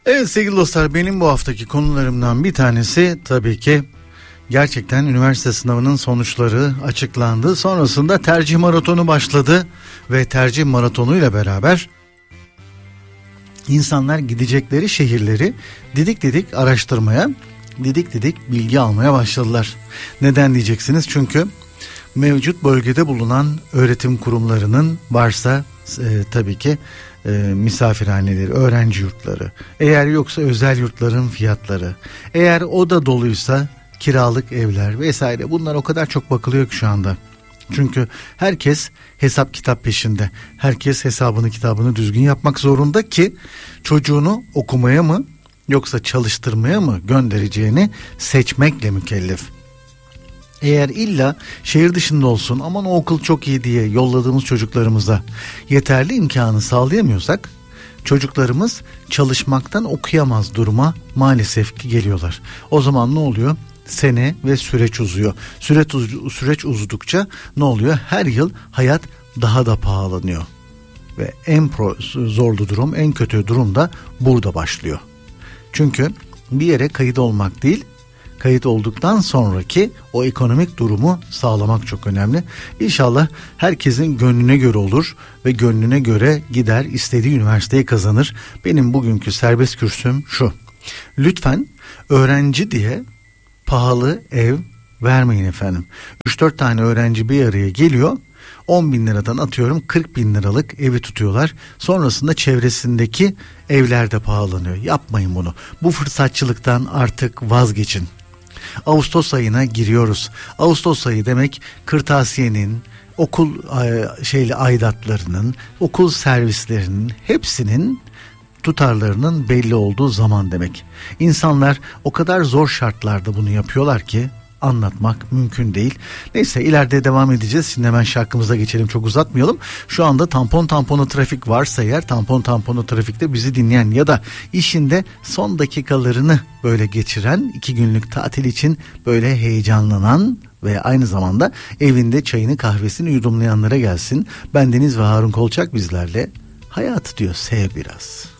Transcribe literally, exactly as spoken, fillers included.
Evet sevgili dostlar, benim bu haftaki konularımdan bir tanesi tabii ki gerçekten üniversite sınavının sonuçları açıklandı. Sonrasında tercih maratonu başladı ve tercih maratonuyla beraber insanlar gidecekleri şehirleri didik didik araştırmaya, didik didik bilgi almaya başladılar. Neden diyeceksiniz? Çünkü mevcut bölgede bulunan öğretim kurumlarının varsa e, tabii ki e, misafirhaneleri, öğrenci yurtları, eğer yoksa özel yurtların fiyatları, eğer oda doluysa kiralık evler vesaire, bunlar o kadar çok bakılıyor ki şu anda. Çünkü herkes hesap kitap peşinde. Herkes hesabını kitabını düzgün yapmak zorunda ki çocuğunu okumaya mı yoksa çalıştırmaya mı göndereceğini seçmekle mükellef. Eğer illa şehir dışında olsun, aman o okul çok iyi diye yolladığımız çocuklarımıza yeterli imkanı sağlayamıyorsak, çocuklarımız çalışmaktan okuyamaz duruma maalesef ki geliyorlar. O zaman ne oluyor? Sene ve süreç uzuyor. Süreç, uz- süreç uzudukça ne oluyor? Her yıl hayat daha da pahalanıyor. Ve en pro- zorlu durum, en kötü durum da burada başlıyor. Çünkü bir yere kayıt olmak değil, kayıt olduktan sonraki o ekonomik durumu sağlamak çok önemli. İnşallah herkesin gönlüne göre olur ve gönlüne göre gider, istediği üniversiteyi kazanır. Benim bugünkü serbest kürsüm şu: lütfen öğrenci diye pahalı ev vermeyin efendim. üç dört tane öğrenci bir araya geliyor, on bin liradan atıyorum kırk bin liralık evi tutuyorlar. Sonrasında çevresindeki evler de pahalanıyor. Yapmayın bunu. Bu fırsatçılıktan artık vazgeçin. Ağustos ayına giriyoruz. Ağustos ayı demek kırtasiyenin, okul şeyli aidatlarının, okul servislerinin hepsinin tutarlarının belli olduğu zaman demek. İnsanlar o kadar zor şartlarda bunu yapıyorlar ki anlatmak mümkün değil. Neyse, ileride devam edeceğiz. Şimdi hemen şarkımıza geçelim, çok uzatmayalım. Şu anda tampon tamponu trafik varsa eğer, tampon tamponu trafikte bizi dinleyen ya da işinde son dakikalarını böyle geçiren, iki günlük tatil için böyle heyecanlanan ve aynı zamanda evinde çayını kahvesini yudumlayanlara gelsin. Ben Deniz ve Harun Kolçak bizlerle. Hayat diyor, sev biraz.